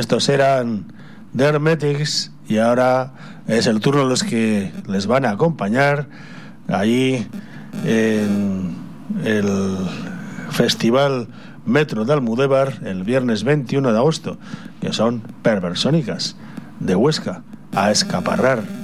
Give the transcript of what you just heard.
estos eran The Hermetics, y ahora es el turno de los que les van a acompañar allí en el Festival Metro de Almudévar el viernes 21 de agosto, que son Perversónicas de Huesca, a escaparrar.